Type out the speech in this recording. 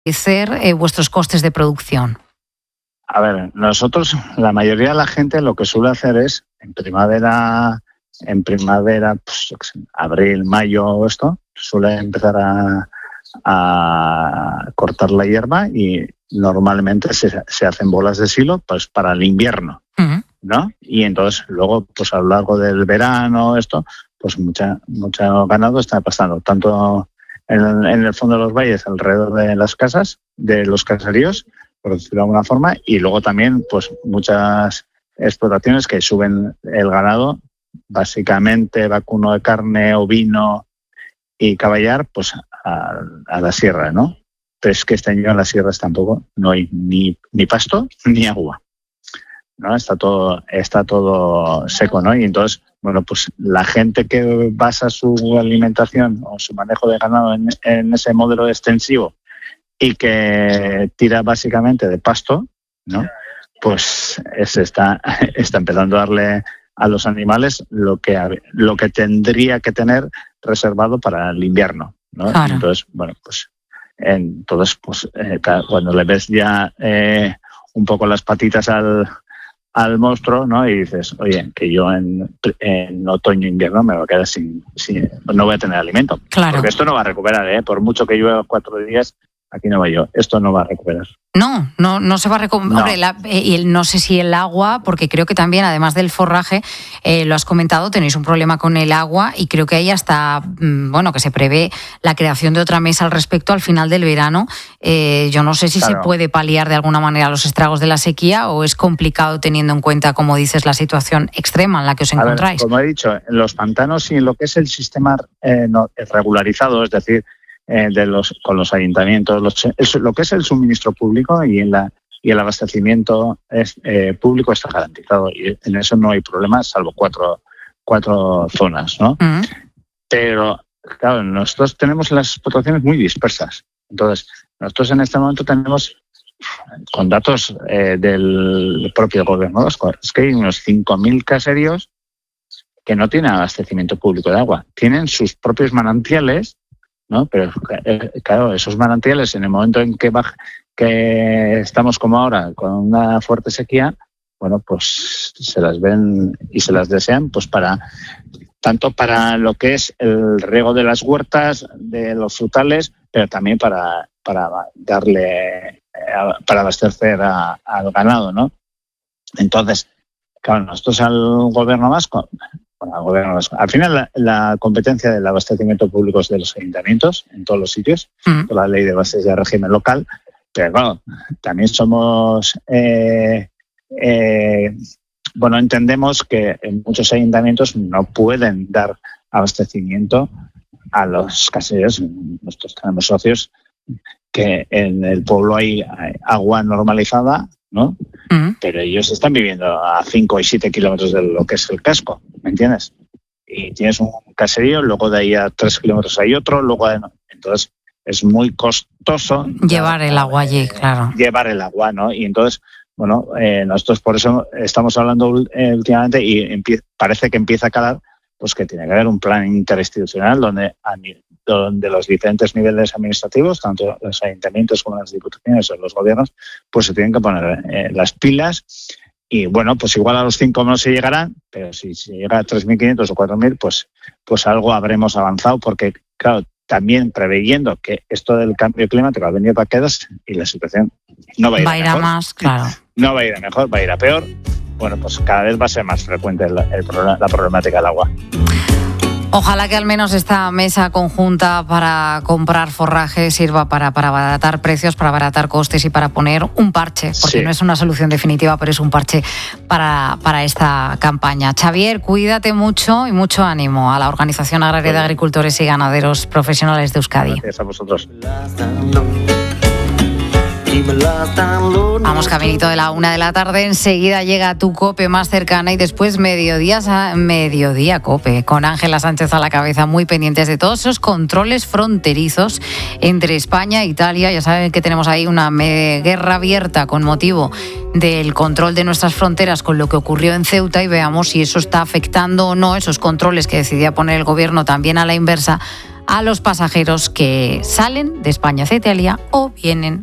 vuestros costes de producción? A ver, nosotros, la mayoría de la gente lo que suele hacer es en primavera, pues, abril, mayo, esto, suele empezar a cortar la hierba y normalmente se hacen bolas de silo pues para el invierno, ¿no? Y entonces luego, pues a lo largo del verano, esto, pues mucho ganado está pasando, tanto en el fondo de los valles, alrededor de las casas, de los caseríos, por decirlo de alguna forma, y luego también pues muchas explotaciones que suben el ganado, básicamente vacuno de carne, ovino y caballar, pues a la sierra, ¿no? Pero es que este año en las sierras tampoco no hay ni pasto ni agua, ¿no? Está todo seco, ¿no? Y entonces, bueno, pues la gente que basa su alimentación o su manejo de ganado en ese modelo extensivo y que tira básicamente de pasto, ¿no? Pues está empezando a darle a los animales lo que tendría que tener reservado para el invierno, ¿no? Claro. Entonces, bueno, pues cuando le ves ya un poco las patitas al monstruo, ¿no? Y dices, oye, que yo en otoño invierno me voy a quedar sin no voy a tener alimento. Claro. Porque esto no va a recuperar, por mucho que llueva 4 días, aquí no va yo. Esto no va a recuperar. No se va a recuperar. No. Y no sé si el agua, porque creo que también, además del forraje, lo has comentado, tenéis un problema con el agua y creo que hay hasta, que se prevé la creación de otra mesa al respecto al final del verano. Yo no sé si se puede paliar de alguna manera los estragos de la sequía o es complicado teniendo en cuenta, como dices, la situación extrema en la que os encontráis. A ver, como he dicho, en los pantanos y en lo que es el sistema regularizado, es decir, con los ayuntamientos, lo que es el suministro público y el abastecimiento público está garantizado y en eso no hay problema, salvo cuatro zonas, ¿no? Uh-huh. Pero claro, nosotros tenemos las explotaciones muy dispersas. Entonces, nosotros en este momento tenemos, con datos del propio gobierno vasco, es que hay unos 5.000 caseríos que no tienen abastecimiento público de agua. Tienen sus propios manantiales, ¿no? Pero claro, esos manantiales en el momento en que estamos como ahora con una fuerte sequía, bueno, pues se las ven y se las desean pues tanto para lo que es el riego de las huertas, de los frutales, pero también para abastecer al ganado, ¿no? Entonces, claro, nosotros al gobierno vasco, al final la competencia del abastecimiento público es de los ayuntamientos en todos los sitios, por la ley de bases de régimen local, pero bueno, también somos entendemos que en muchos ayuntamientos no pueden dar abastecimiento a los caseríos. Nosotros tenemos socios que en el pueblo hay agua normalizada, ¿no? Pero ellos están viviendo a 5 y 7 kilómetros de lo que es el casco, ¿me entiendes? Y tienes un caserío, luego de ahí a 3 kilómetros hay otro, entonces es muy costoso llevar el agua allí, claro. Llevar el agua, ¿no? Y entonces, nosotros por eso estamos hablando últimamente y parece que empieza a calar, pues que tiene que haber un plan interinstitucional donde los diferentes niveles administrativos, tanto los ayuntamientos como las diputaciones o los gobiernos, pues se tienen que poner las pilas y bueno, pues igual a los 5 no se llegarán, pero si se llega a 3.500 o 4.000, pues algo habremos avanzado porque, claro, también preveyendo que esto del cambio climático va a venir para quedarse y la situación no va a ir a más, claro. No va a ir a mejor, va a ir a peor. Bueno, pues cada vez va a ser más frecuente la problemática del agua. Ojalá que al menos esta mesa conjunta para comprar forraje sirva para abaratar precios, para abaratar costes y para poner un parche, porque no es una solución definitiva, pero es un parche para esta campaña. Xavier, cuídate mucho y mucho ánimo a la Organización Agraria de Agricultores y Ganaderos Profesionales de Euskadi. Gracias a vosotros. Vamos caminito de la 1 de la tarde, enseguida llega tu COPE más cercana y después mediodía COPE, con Ángela Sánchez a la cabeza, muy pendientes de todos esos controles fronterizos entre España e Italia. Ya saben que tenemos ahí una guerra abierta con motivo del control de nuestras fronteras con lo que ocurrió en Ceuta y veamos si eso está afectando o no, esos controles que decidía poner el gobierno también a la inversa, a los pasajeros que salen de España hacia Italia o vienen